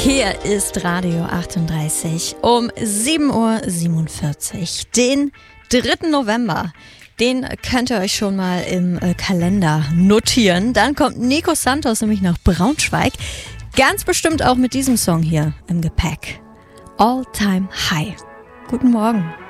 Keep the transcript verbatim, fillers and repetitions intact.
Hier ist Radio achtunddreißig um sieben Uhr siebenundvierzig, den dritten November. Den könnt ihr euch schon mal im äh, Kalender notieren. Dann kommt Nico Santos nämlich nach Braunschweig. Ganz bestimmt auch mit diesem Song hier im Gepäck. All Time High. Guten Morgen.